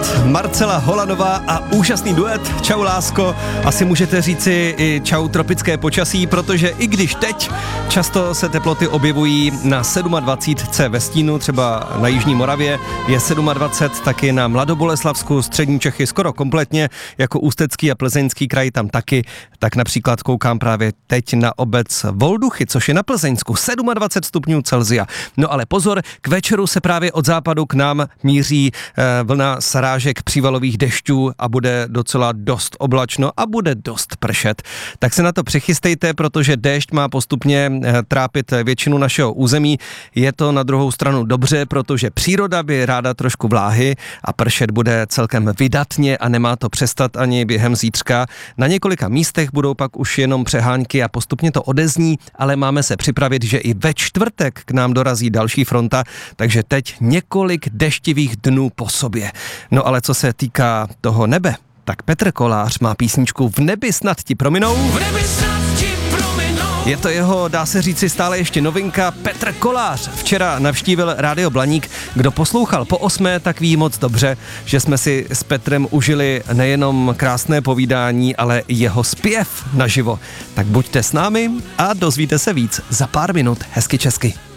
Marcela Holanová a úžasný duet. Čau lásko, asi můžete říci i čau tropické počasí, protože i když teď často se teploty objevují na 27 ve stínu, třeba na Jižní Moravě je 27, taky na Mladoboleslavsku, střední Čechy skoro kompletně, jako Ústecký a Plzeňský kraj tam taky, tak například koukám právě teď na obec Volduchy, což je na Plzeňsku, 27 stupňů Celsia. No ale pozor, k večeru se právě od západu k nám míří vlna srážek přívalových dešťů a bude docela dost oblačno a bude dost pršet. Tak se na to přichystejte, protože déšť má postupně trápit většinu našeho území. Je to na druhou stranu dobře, protože příroda by ráda trošku vláhy a pršet bude celkem vydatně a nemá to přestat ani během zítřka. Na několika místech budou pak už jenom přehánky a postupně to odezní, ale máme se připravit, že i ve čtvrtek k nám dorazí další fronta, takže teď několik deštivých dnů po sobě. No ale co se týká toho nebe, tak Petr Kolář má písničku V nebi snad ti prominou. V nebi snad ti prominou. Je to jeho, dá se říci, stále ještě novinka. Petr Kolář včera navštívil Rádio Blaník. Kdo poslouchal po 8, tak ví moc dobře, že jsme si s Petrem užili nejenom krásné povídání, ale i jeho zpěv naživo. Tak buďte s námi a dozvíte se víc za pár minut. Hezky česky.